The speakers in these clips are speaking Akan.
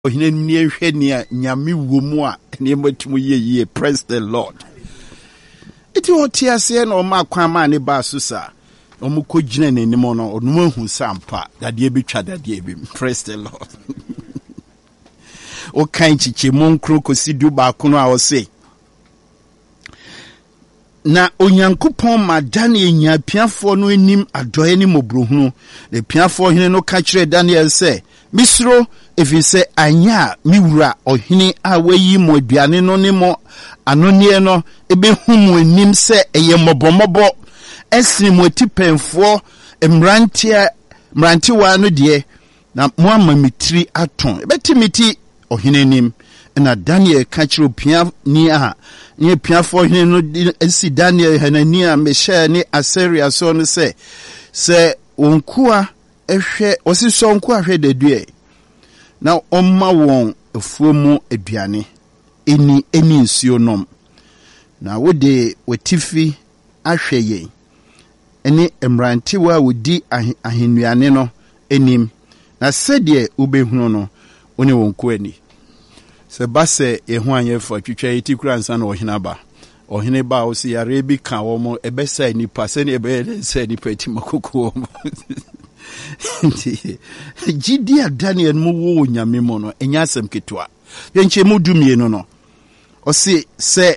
nyame womua niematumu ye. Praise the Lord. Iti otiase na oma kwama ne ba susa omu kogina ne nimo no onuma hu sampa dade betwa dade bi. Praise the Lord. O kan chiche monkro kosidu ba kono a ose na onyankopon ma Daniel nya piafo no enim adoye ni mobrohunu le piafo hene no ka kire Daniel se misro efise anya miwura ohene a wayi mo aduane no ne mo anone no ebehumu enim se eye mobomobo esini mo tipenfo mranti wa no de na mo amamitri aton ebetimiti ohene nim na Daniel ka kire pia ni a ni piafo hene no esi Daniel Hanania Mishael ni Asaria so no se onkua ehwe osiso onkua hwe dedue na omma won efuomu aduane eni nsuo nom na wode watifi ahwe ye eni emrantewa wodi ahenuane no enim na sede ubehunu no oni wonko ani se base ehu anyefo twitwa eti kura nsa na ohina ba ohine ba o si yare bi ka wo mo ebesa nipa se ne ebe se nipa ti makoko mo Jidia Daniel mu wo nyame mo no enya asem ketwa yenche mu dumie no o se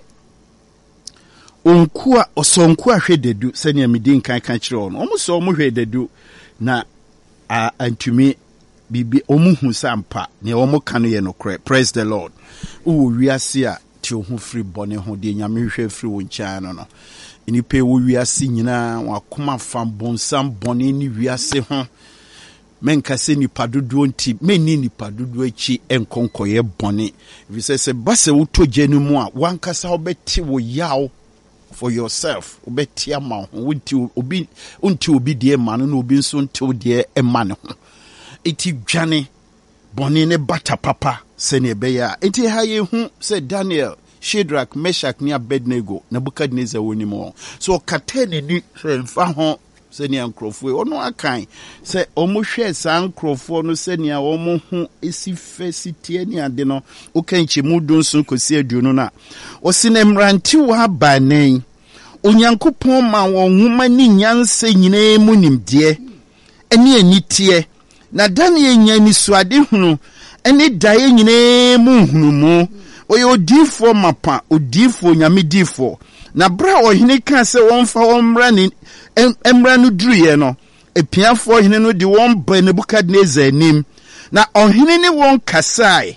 onkua osonku ahwededu se ne amidin kan kire no o mu so mu hwededu na antumi bibi omuhu sampa ne omu kanu ye no kre. Praise the Lord. Uwo wiase a ti ohu free bone ho de nyame hwe free wo ncha no inipe wo wiase nyina wakoma fam bonsam bone ni wiase ho menka se ni padodo nti menni ni padodo achi enkonkoye bone se base wo tojenu mu a wankasa obeti wo yaw for yourself obeti ama ho unti obi de ma no obi nso nti de ema ne ho iti dwane bone ne bata papa se ne beya iti ha ye hu se Daniel Shadrach Meshach ni Abednego Nebukadnezar woni mo so katene ni se mfa ho se ne ankrofo ono akan se omuhwe san ankrofo no se ne omo hu esife sitie ni ade no okanchi mudun so kosi aduno na osine mranti wa banen onyankopon ma won huma ni nyanse nyina mu nimde eni anitie na Daniel nya ni suade hunu eni dae nyina mu hunu mu oye odifo mapa odifo nyame difo na bra ohene ka se wonfa wonmra ni emra no duruye no epiafo ohene no de won ba Nebukadnezar nim na ohene ni won kasai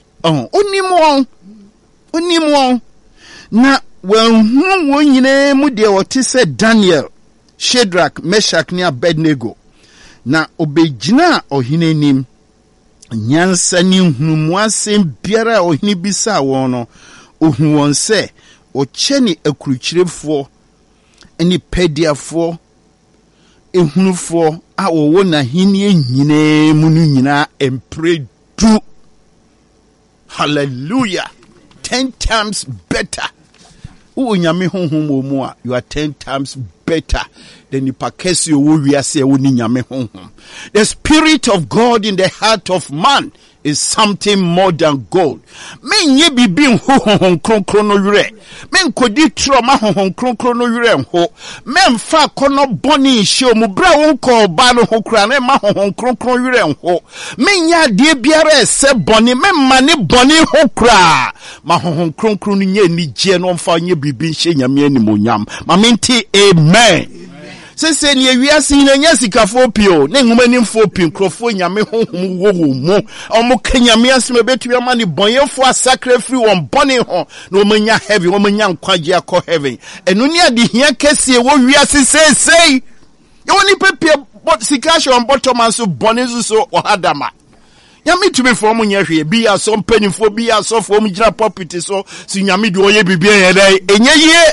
onim won na won won nyina mu de wote se Daniel Shadrach Meshach ni Abednego na obegina ohene nim nyansa ni hunu asem biara ohene bisa won no ohu won se ocheni akuruchirefo eni pediafo ehunufo a wowo na hini nyina mu nyina empredu. Hallelujah. 10 times better. Unyame honhom omu a you are 10 times better than the pakesi owo wiase woni nyame honhom. The spirit of God in the heart of man is something more than gold. Men ye bibi honhom kronkron no yure. Men kodi trauma honhom kronkron no yure ho. Men fa kono boni hye mu bra wonko ba no ho kra na ma honhom kronkron yure ho. Men ya de biara ese boni men mane boni ho kra. Ma honhom kronkron nye ni je no mfa nye bibi hye nyame animonyam. Ma menti amen. Se ni wiase nyina nya sikafo pio ne ngumani mfo pin krofo nyame honhom wo mu omo kanyame asem betu ya mani bonyefo asakre free won bone ho na omanya heaven omanya nkwaje akọ heaven enu ni ade hia kese wo wiase sei e woni pepie sikasho on bottom and so bone so ohadama nyame tumi fo mo nya hwe bi ya so mpanifo bi ya so fo mo gina property so si nyame de oye bibia ye dai enye ye.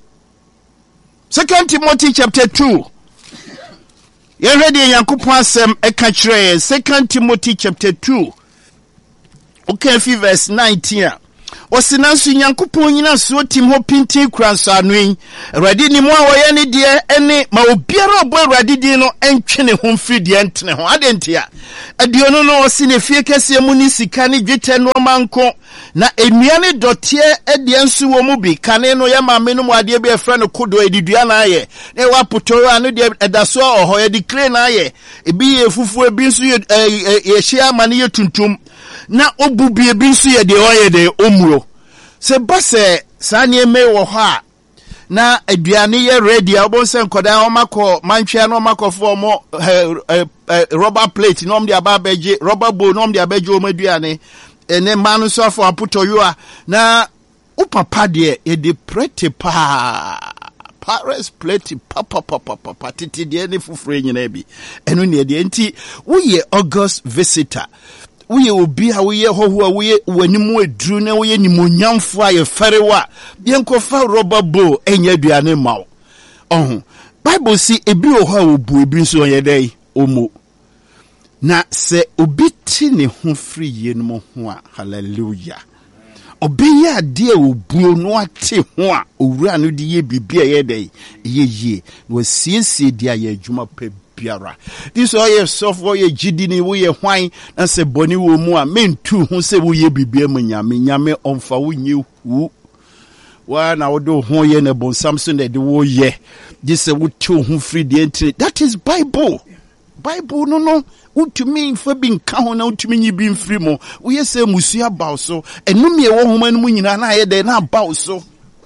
2 Timothy chapter 2. You ready Yankopon asem eka kire 2 Timothy chapter 2. Okay, verse 19. osinansu nyankopon nyina so tim ho pinti kransa anui awurade ni mu a woyɛ ne de ene ma obiara obo awurade din no entwe ne ho mfiri de entene ho adentia aduono no osine fie kese mu ni sika ne dwetɛ no manko na enua ne dɔteɛ ade nso wɔ mu bi kane no yɛ maame no mu ade bi efra no kodo edidua na ayɛ na wa potoro ano de edaso ɔhɔ yɛ de kre na ayɛ ebi yɛ fufu ebi nso yɛ hyia ma ne yɛ tuntum na obubi ebi nso yɛ de ɔyɛ de omuro se base saa ne me wɔ hɔ a na aduane yɛ ready a obon se nkoda omakɔ mantwea no omakɔfo mo rubber plate no om de ababeje rubber bowl no om de ababeje o maduane ene manu so afọ aputoyo a na upapa de e de prete pa Paris plate papa titi de ne fufure nyina bi eno ne de enti wo ye August visitor woye obi a woye hoho a woye wanimu eduru na woye nimonyamfo a ye ferewa yenkofa rubber bowl enya aduane mawo Bible si ebi oho a obu ebi nso ye dai omo na se obi ti ne ho free ye no ho a hallelujah obi ya de obuo no ate ho a owura no de ye bibia ye dai ye no siesie dia ye adwuma pa biara this all ye sofo ye gidi ni wo ye hwan na se boni wo mu a mentu ho se wo ye bibia mu nyame onfa wo nye hu wa na wo do ho ye na bon samson de wo ye this wo tu ho free de entry that is Bible no utumi fa bi nka ho na utumi nyi bi mfiri mo wo ye se musua bawo so enum ye wo homa no mu nyina na ye de na bawo so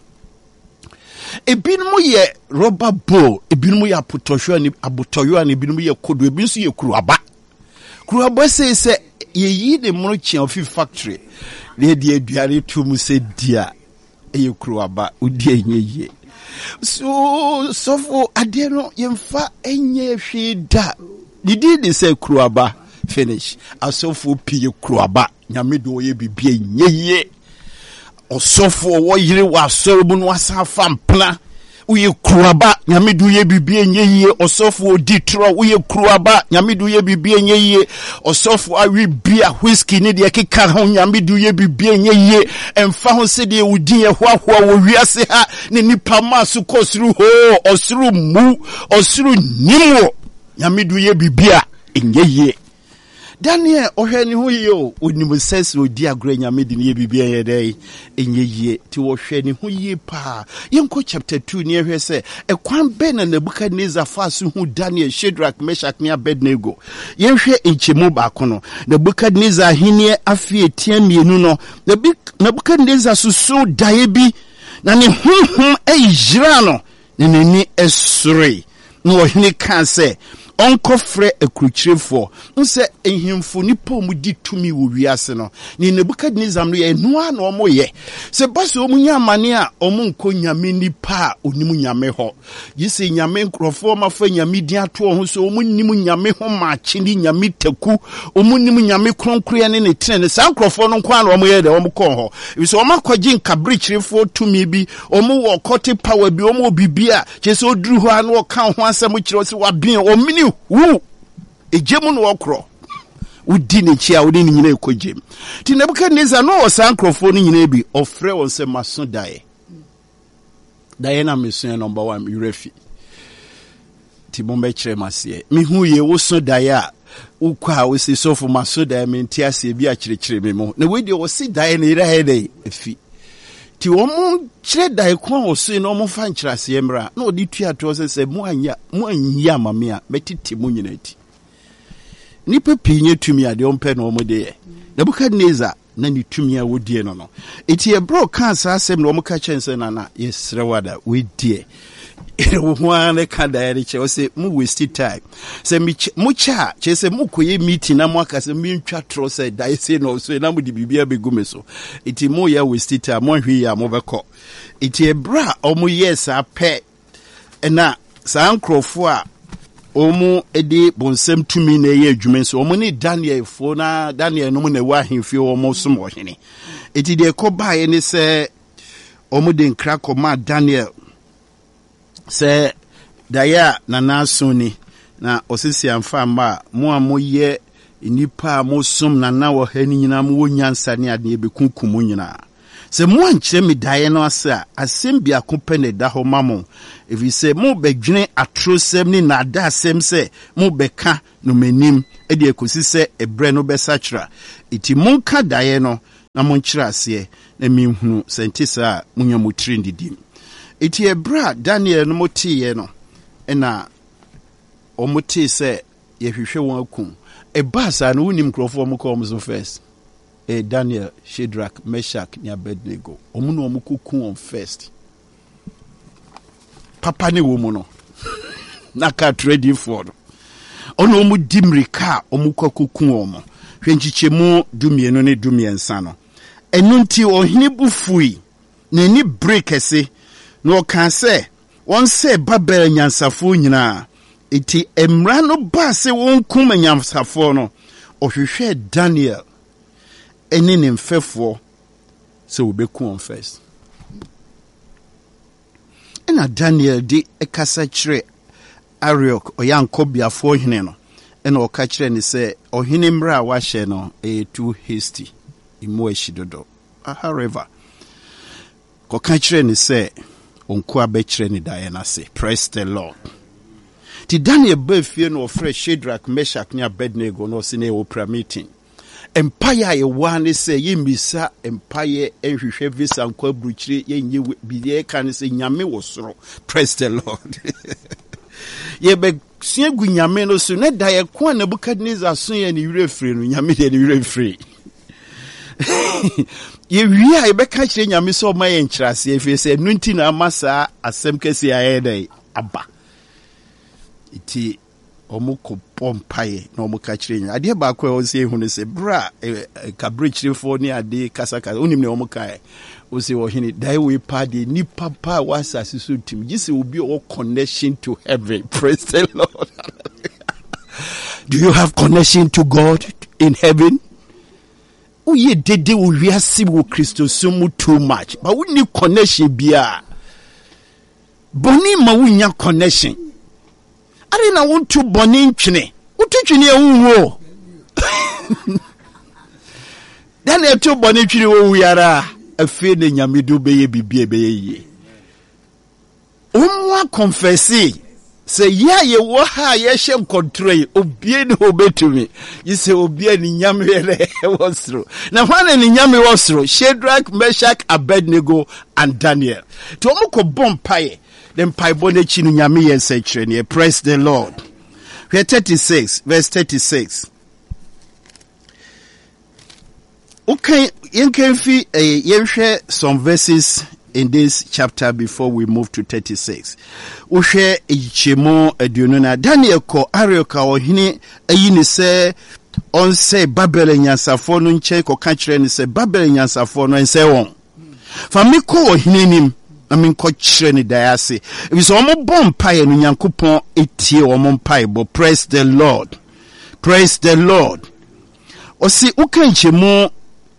ebinum ye rubber bowl ebinum ye apotohwa ni abotoyo ani ebinum ye kodo ebinsu ye kuruaba se ye yi de mo chi ofi factory le de aduare to mu se dia ye kuruaba odi enye so for ade no ye mfa enye hwe da didi say kuruaba finish asofo pie kuruaba nyame do ye bibie nyeye osofo wo yire wa sorobu no asafa mpla uye kuruaba nyame do ye bibie nyeye osofo ditro uye kuruaba nyame do ye bibie nyeye osofo awi bia whisky ne de keka ho nyame do ye bibie nyeye emfa ho se de udin ye hoahoa wo wiase ha ne nipa masu kosuru ho osuru mu osuru nimu nyame do ye bibia nyeye Daniel ohwani hu yo onimu sense odi agro nyame de ne bibia ye dai enyeye ti wo hwani hu ye pa yenko chapter 2 ne hwe se ekwan be na Nebukadnezar fasu hu Daniel Shadrach Meshach ne Abednego yenhwe enchemu ba kono Nebukadnezar henie afie tiamienu no Nebukadnezar susu dae bi na ne hunhun ejira no ne nani esore no ohini kan se onko frɛ akrukyirefo nse ehimfo nipa mu di tumi wo wiase no ni Nebukadnezar no ye noa na omo ye se baso omunya amane a omo nko nyame nipa onimu nyame ho yise nyame nkrofo mafa nyame di ato ho so omo nimu nyame ho maachi ni nyame taku omo nimu nyame kronkroya ne trene sa nkrofo no kwa na omo ye de omo kɔ ho yise omo akɔgye nkabrikyirefo tumi bi omo wo kote power bi omo bibia kyese oduru ho an wo kan ho asɛm kyerɛ se wabin omini wu ejemu no okro udi ne chia udi ne nyina ekojem ti Nebukadnezar no osan krofo no nyina bi ofre won se maso dae na meso number 1 yurefi ti bombe kire masie mi hu ye wo so dae a ukwa wo se sofo maso dae me ntiase bi a kire me mo na we de wo se dae na ira he dai efi ti wo mo kire dae kwa wo se no mo fa nkyirase emra na odi tuato se mo anya mame a metiti mo nyina ti nipa pinye tumi ade ompe no mo de Nebukadnezar na ni tumi a wodie no eti e bro kan sa asem no mo ka chense na yesrewada we die wo wane ka dae che o se mu waste time se mu cha che se mu koye meeting na mo aka se mi ntwa tro se dae se no so na mu di bibia begume so eti mo ya waste time mo hwe ya mo beko eti e bra o mo yes apɛ na sa nkrofo a omu edi bonsem tumi na ye adwumen so omu ni Daniel fo na Daniel no mu na wa hemfie omu som ohene eti de koba ye ne se omu de nkra koma Daniel se daya na nasoni na osisi amfa ma mo amoye nipa mo som na wo hani nyina mo nyansa ne ade be kunkum nyina Se mo ankyerɛ me daeɛ no ase a asɛm bi akopɛ ne da hɔ ma mo efi sɛ mo bɛdwene atrosɛm ne nada asɛm sɛ mo bɛka no manim de akosi sɛ ebrɛ no bɛsakyera iti monka daeɛ no na monkyerɛ aseɛ na menhunu sɛ nte saa munya mo tiri ndidim iti ebra Daniel no motiye no ɛna ɔmote sɛ yɛhwehwɛ wɔn akum ɛba saa no wonim nkurɔfoɔ mo kɔ so first Daniel, Shadrach, Meshach, ni Abednego. Omuno omukuku on first. Papa ni womuno. Naka ready for. Ono omu dimrika omuko kuku omo. Hwenchiche mu dumie no ne dumie nsano. Enunti ohini bufui. Ne ni break ese. No kan se. Won se Babel nyansafo nyina. Iti emra no ba se won kum nyansafo no. Ohwehwe Daniel. Eni ne mfefo se obeku on first. Ena Daniel di ekasa kyerɛ Ariok oyankobiafo hene no. Ena oka kyerɛ ne se ohene mra wa hye no too hasty. Imo ehyidodo. However, koka kyerɛ ne se onko abekyerɛ ne dae na se. Praise the Lord. Ti Daniel ba fie no ofre Shadrach, Meshach ne Abednego no se ne opera meeting. Empire ye wane se ye misa empire enhwehwe visa nkwa bruchire ye nye biye kan se nyame wo soro. Praise the Lord. Ye be siegu nyame no so ne da ye kwa Nebukadnezar so ye ne wire free no nyame de ne wire free. Ye wi a be ka kire nyame so ma ye nkyirase efe se nunti na amasa asem kesi aye dai aba. Iti omuko pompaye na omuka kyerenya ade ba kwa o se ehunu se bra kabrichirefo ni ade kasaka onim ne omuka o se ohini dai we party ni papa wasase so tim gise obi o connection to heaven. Praise the Lord. Do you have connection to God in heaven? Uye dede wo wiase wo Kristo so too much but we need connection bia boni ma wunya connection. Ari na wontu boni ntwene. Wotu twene ewuwo. Dan etu boni twene wo yara afi ne nyamedu beye bibie beye yi. Umwa confessi se ye wo ha ye hye control obie ne obetumi. Yise obie ni nyamere wosro. Na hwane ni nyame wosro? Shadrach, Meshach, Abednego and Daniel. To omko bompaye. Then paibone chinu nyame yense kyerɛ. Praise the Lord. Verse 36, verse 36. Okay, yenhwɛ some verses in this chapter before we move to 36. Uhwɛ ichemo aduonu na Daniel ko Arioka ohene ayi ne sɛ onse Babel nyansafo no nkyɛn ko ka kyerɛ ne sɛ Babel nyansafo no nse wɔn. Fa me ko ohene nim I mean, coach ni diase. If it's almost bomb pie and Yankupon etie or pie, but praise the Lord. Praise the Lord. O si ukenche mo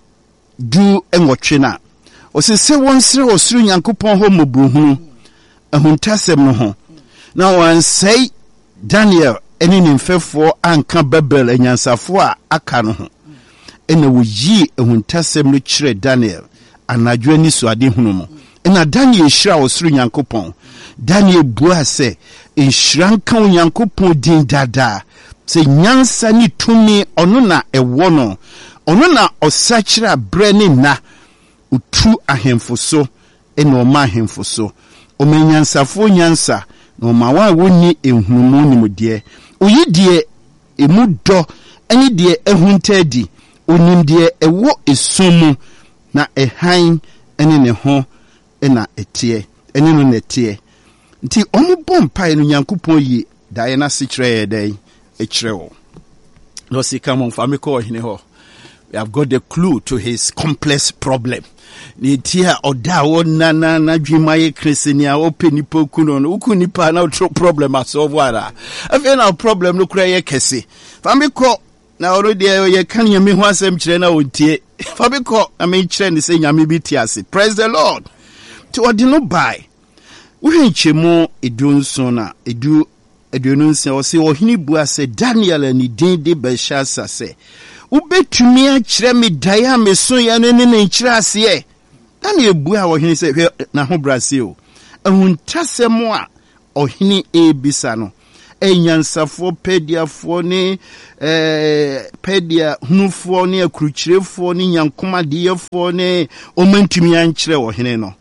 do engochena. O se one sre or sru Yankupon homo bruhu. A huntasem no ho. Now one say Daniel any in for anka Babel and Yansafua akano ho. And a wuji a huntasem no chre Daniel. And na jweni so adi hunumo. Na Daniel shira osuru Nyankopon. Daniel bua se enhranka Nyankopon din dada. Se nyansa ni tumi ono na ewo no. Ono na osachira brene na utu ahemfo so ena oma ahemfo so. Omenyansafo nyansa na oma wa woni ehunmu nimde. Oyi die emu do eni die ehuntadi. Onim die ewo esumu na ehan ene ne ho ena etie ene no netie nti omu bompa eno Nyankopon yi dae na sikire dai ekireo no sika mon famiko hine ho. We have got the clue to his complex problem. Ni tia oda wona na dwemaye kristenia openi pokuno no ukunipa na otro problem asolve ara afi na problem no kura ye kese famiko na already ye kan nyame ho asem kire na ontie famiko ame kire ni se nyame bi tiase. Praise the Lord. To ordinary by uhenchemu edunso na edununse o se ohini bua se Daniel ani din de Belshazzar se ubetumi a kyerɛ me dae a me so ya ne nkyerɛ ase Daniel bua ohini se na ho Brazil. Ehuntasemo a ohini ebisa no. Enyansafo pediafo ne pedia hunufo ne akruchirefo ne nyankomadeyefo ne omantumi ankyere ohini no.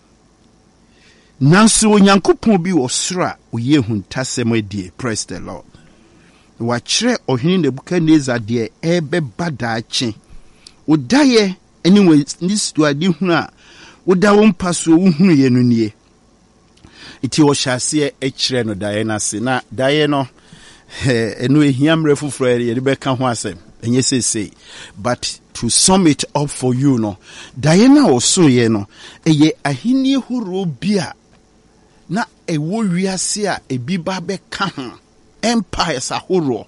Nanso onyankopɔn bi wɔ soro a oye huntasem adie. Praise the Lord. Wachre ohini Nebukadnezar de ebeba daache. Odaye anyway this to adi hunu a oda wo mpaso wo hunu ye no nie. Iti wo hyase ekire no daye na se na daye no eno ehiamre fufuro ye de beka ho asem enye sese. But to sum it up for you no, daye na oso ye no eye ahini horo bia na ewo wiase a ebi ba beka ho empires ahoro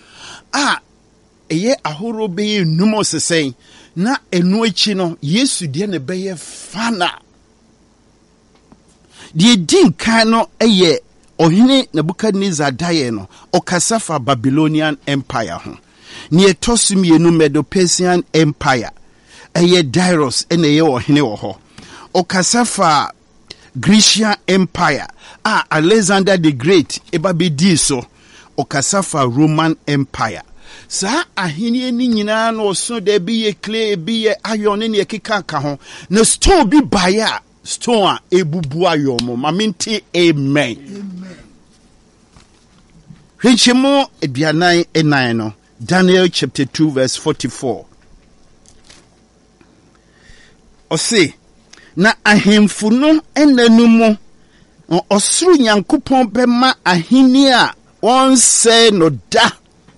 eye ahoro be numo sesen na enu echi no Yesu de ne beye fana de din kan no eye ohene Nebukadnezar daye no okasafa Babylonian Empire ho ne etosimienu Medo-Persian Empire eye Darius ene ye ohene wo ho okasafa Grecian Empire Alexander the Great ebabedi so okasafa Roman Empire. Sa ahini ni nyina no so de bi ye clay bi ye iron ne ekeka ka ho na stone bi baya stone a ebubu ayo mo maminti amen. Amen. Hwechemo eduanan enan no Daniel chapter 2 verse 44. Ose na ahemfu no enanumu osuru Nyankopɔn bema ahini a onse no da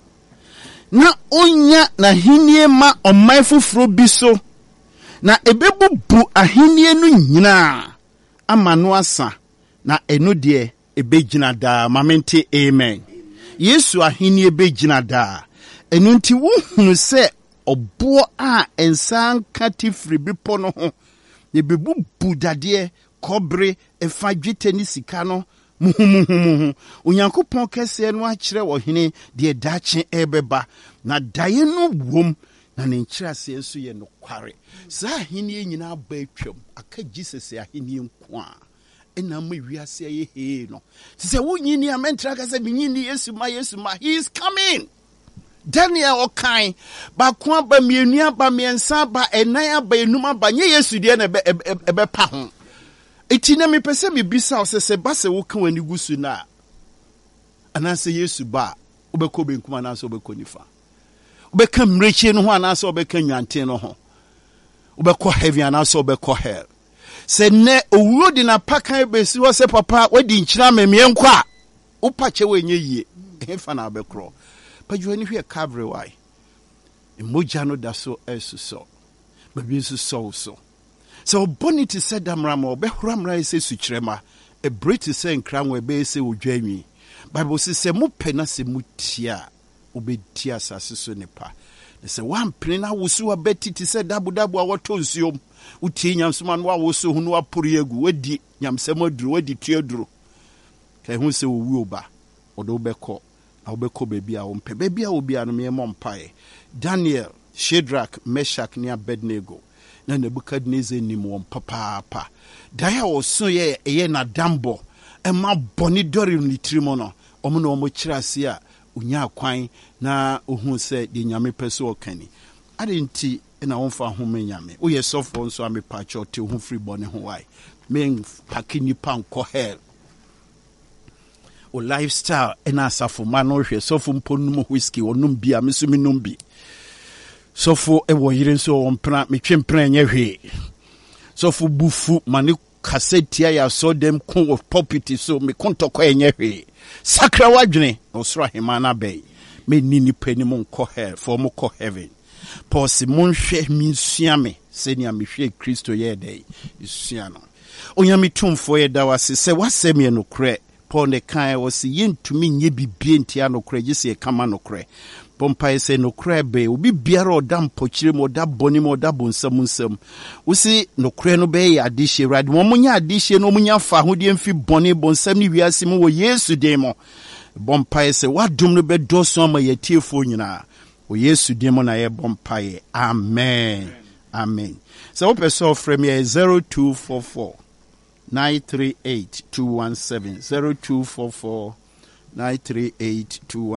na onya na hinie ma omai fufuro biso na ebebubu ahinie no nyina amano asa na eno de ebegyina da mamente amen. Yesu ahinie begyina da eno nti wo hunu se obo a ensan katifri bipo no ho ebebubu dade kobre efa dwete ni sika no muhumuhumu Onyankopɔn kese no akyerɛ wɔ hene de daakye ebeba na daye no wom na ne nkyerɛase nso yɛ no kware sa hene nyina ba atwam aka Jesus ahene nko a ena ma wiase ye he no sɛ wonyini amentra ka sɛ binyini Yesu ma he is coming. Daniel okai ba ko ba mienu aba miensa ba enan aba enum aba nye Yesu de na ebe pa ho. Eti na me pese me bisa se ba se wo kan wani gusu na anase Yesu ba obekɔ benkum anase obekɔ nifa obeka mrechi no ho anase obeka nwanten no ho obekɔ heaven anase obekɔ hell se ne owuro di na pakan besi wo se papa wadi nkyira memienkɔ a upa che wenye yie hefa na obekɔ pajuani hwe Calvary why emoja no da so esuso babi nso so so bonity said damrama obehramra ese sukyerema e breti se nkranwe be ese odwanwi Bible says se mo pena se mutia obetia asase so nepa se wan pene na wosu abeti ti se dabu a woto nsuom utie nyamsoma no awoso hu no apori egu wadi nyamsem aduru wadi tuaduru kai hu se owu oba odo beko na obeko bebi a wompe bebi a obi anu me mompae Daniel, Shadrach, Meshach ne Abednego na Nebukadnezar ni mo papa daya oso ye na dambo ema boni dori ni trimo no omo na omo kirase a unya kwan na ohun se de nyame pese okani adenti na wonfa home nyame wo ye sofo nso amepa chote ohun free boni ho wai men pakini panko hell o lifestyle ena asafo ma no hwe sofo mponum whiskey onum bia mesumi numbi sofo ewo yire nso ompra metwempra enya hwe sofo bufu mane kasetia ya so dem kun of property so me kontoko enya hwe sakra wadwene osoro hema na bay me nini pani mo nko hell for mo ko heaven pause mon hwe mi suame senia me hwe Kristo ye dey isua no onyame tumfo ye da wase se wasem ye no kre Paul ne kan wase yentumi nye bibie ntia no kre gise kama no kre Pompa se no kre be obi biara odam pochire mo da boni mo da bonsam usi no kre no be ya adihye rad mo munya adihye no munya fa hodie mfi boni bonsam ni wiase mo wo Yesu dem mo bompa se wadum no be doso ma yetiefo nyina wo Yesu dem mo na ye bompa ye amen Amen. So open so from here 0244 938 217 0244 938 217.